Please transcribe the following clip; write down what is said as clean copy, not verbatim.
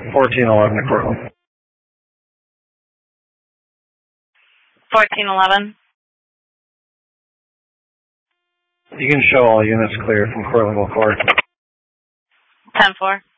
1411 to Cortland. 1411. You can show all units clear from Cortlandville Court. 10-4.